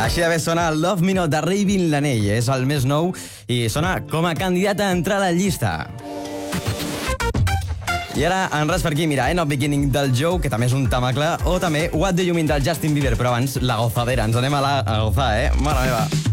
Així de bé sona Love Me Not de Ravin Lanell. És el més nou i sona com a candidat a entrar a la llista. I ara, en res per aquí, mira, End of Beginning del Joe, que també és un tamacle, o també What Do You Mean del Justin Bieber, però abans la gozadera. Ens anem a gozar, Mare meva.